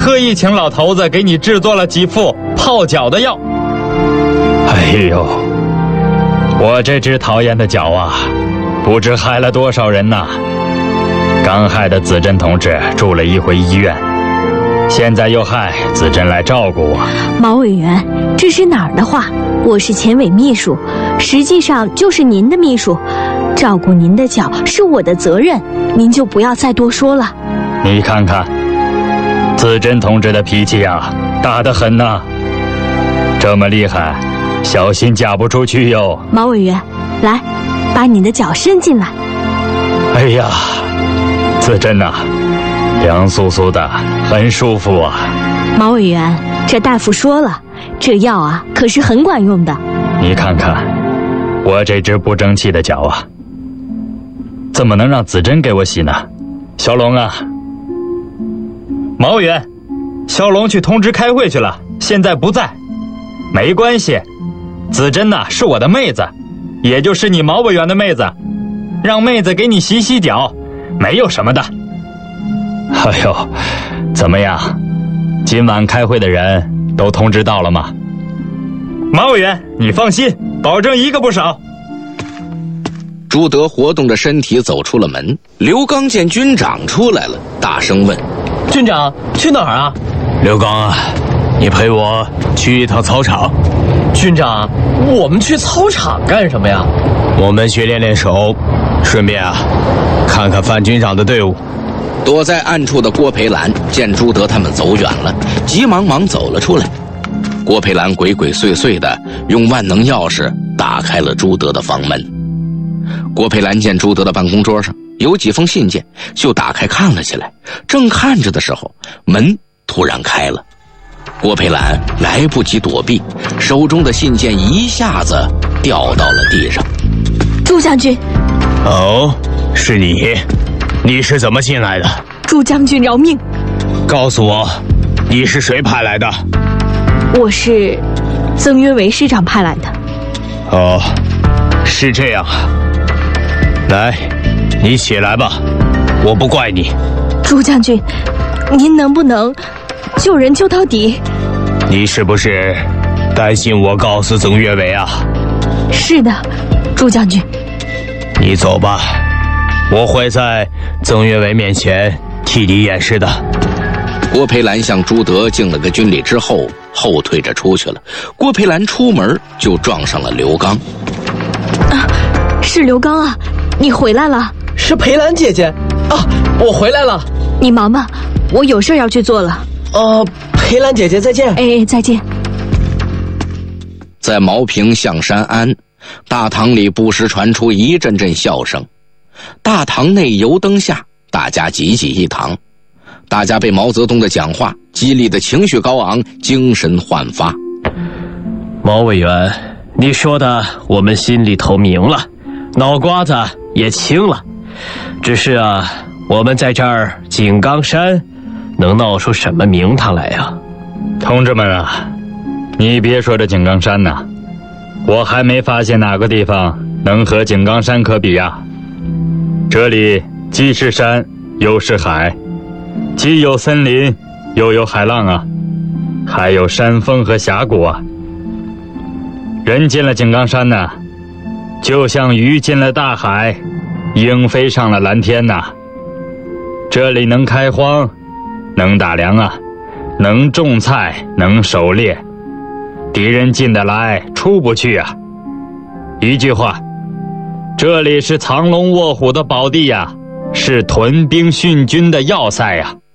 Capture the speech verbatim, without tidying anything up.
特意请老头子给你制作了几副泡脚的药。哎呦，我这只讨厌的脚啊，不知害了多少人呐！刚害的子珍同志住了一回医院，现在又害子珍来照顾我。 毛委员，这是哪儿的话？我是前委秘书，实际上就是您的秘书，照顾您的脚是我的责任，您就不要再多说了。 你看看，子珍同志的脾气啊，大得很呐，这么厉害，小心嫁不出去哟。 毛委员，来，把你的脚伸进来。 哎呀，子珍呐，凉酥酥的，很舒服啊。 毛委员，这大夫说了，这药啊可是很管用的。 你看看，我这只不争气的脚啊，怎么能让子珍给我洗呢？小龙啊，毛委员，小龙去通知开会去了，现在不在。没关系，子珍呐是我的妹子，也就是你毛委员的妹子，让妹子给你洗洗脚，没有什么的。哎呦，怎么样？今晚开会的人都通知到了吗？毛委员，你放心，保证一个不少。 朱德活动着身体走出了门，刘刚见军长出来了，大声问： 军长，去哪儿啊？ 刘刚啊，你陪我去一趟操场。 军长，我们去操场干什么呀？ 我们去练练手，顺便啊，看看范军长的队伍。 躲在暗处的郭培兰见朱德他们走远了，急忙忙走了出来。郭培兰鬼鬼祟祟地用万能钥匙打开了朱德的房门。郭培兰见朱德的办公桌上有几封信件，就打开看了起来。正看着的时候，门突然开了。郭培兰来不及躲避，手中的信件一下子掉到了地上。 朱将军。 哦，是你？你是怎么进来的？ 朱将军饶命！ 告诉我，你是谁派来的？ 我是曾约为师长派来的。 哦，是这样啊。来，你起来吧，我不怪你。 朱将军，您能不能救人救到底？ 你是不是担心我告诉曾约为啊？ 是的，朱将军。 你走吧，我会在曾约为面前替你掩饰的。 郭培兰向朱德敬了个军礼之后，后退着出去了。郭培兰出门就撞上了刘刚。 啊，是刘刚啊，你回来了。 是培兰姐姐啊，我回来了。 你忙吧，我有事要去做了。 哦、呃，培兰姐姐再见。 哎，再见。 在毛坪象山庵，大堂里不时传出一阵阵笑声。大堂内油灯下，大家挤挤一堂。大家被毛泽东的讲话激励的情绪高昂，精神焕发。 毛委员，你说的我们心里头明了，脑瓜子也清了。只是啊，我们在这儿井冈山能闹出什么名堂来呀？ 同志们啊，你别说这井冈山呐，我还没发现哪个地方能和井冈山可比啊。这里既是山又是海，既有森林又有海浪啊，还有山峰和峡谷啊。人进了井冈山呐，就像鱼进了大海，鹰飞上了蓝天呐。这里能开荒，能打粮啊，能种菜，能狩猎，敌人进得来，出不去啊。一句话，这里是藏龙卧虎的宝地呀，是屯兵训军的要塞呀。